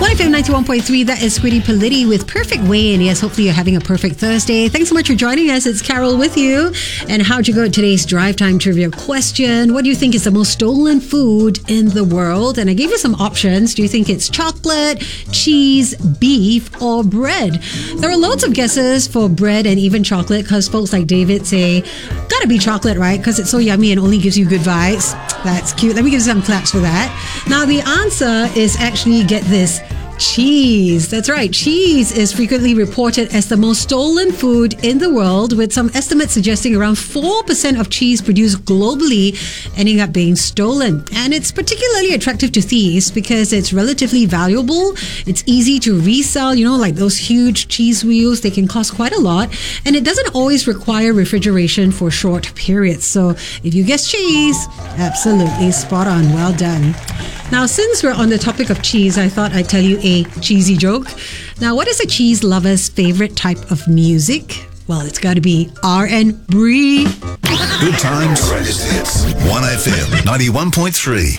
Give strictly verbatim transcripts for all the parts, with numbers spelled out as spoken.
one F M ninety-one point three, that is Squiddy Politi with Perfect Way. And yes, hopefully you're having a perfect Thursday. Thanks so much for joining us. It's Carol with you. And how'd you go at today's Drive Time Trivia question? What do you think is the most stolen food in the world? And I gave you some options. Do you think it's chocolate, cheese, beef, or bread? There are loads of guesses for bread and even chocolate because folks like David say, gotta be chocolate, right? Because it's so yummy and only gives you good vibes. That's cute. Let me give you some claps for that. Now, the answer is actually, get this, cheese. That's right. Cheese is frequently reported as the most stolen food in the world, with some estimates suggesting around four percent of cheese produced globally ending up being stolen. And it's particularly attractive to thieves because it's relatively valuable. It's easy to resell, you know, like those huge cheese wheels. They can cost quite a lot. And it doesn't always require refrigeration for short periods. So if you guess cheese, absolutely spot on. Well done. Now, since we're on the topic of cheese, I thought I'd tell you a cheesy joke. Now, what is a cheese lover's favorite type of music? Well, it's got to be R and B. Good times, greatest hits. one F M ninety-one point three.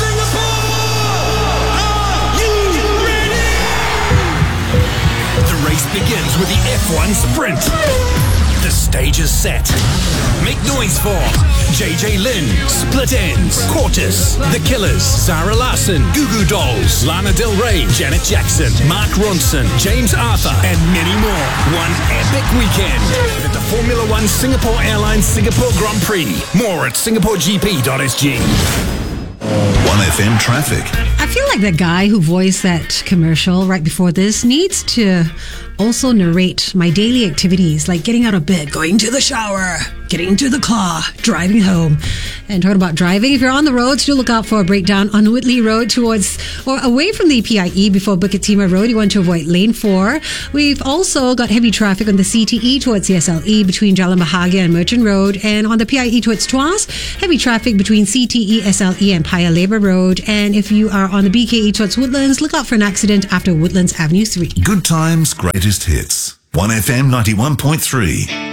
The race begins with the F one sprint. The stage is set. Make noise for J J Lin, Split Enz, Quartus, The Killers, Zara Larsson, Goo Goo Dolls, Lana Del Rey, Janet Jackson, Mark Ronson, James Arthur, and many more. One epic weekend at the Formula One Singapore Airlines Singapore Grand Prix. More at singapore g p dot s g. one F M traffic. I feel like the guy who voiced that commercial right before this needs to also narrate my daily activities, like getting out of bed, going to the shower, getting into the car, driving home. And talking about driving, if you're on the roads, do look out for a breakdown on Whitley Road towards or away from the P I E before Bukit Timah Road. You want to avoid lane four. We've also got heavy traffic on the C T E towards C S L E between Jalan Bahagia and Merchant Road. And on the P I E towards Tuas, heavy traffic between C T E, S L E and Paya Lebar Road. And if you are on the B K E towards Woodlands, look out for an accident after Woodlands Avenue three. Good times, greatest hits. one F M ninety-one point three.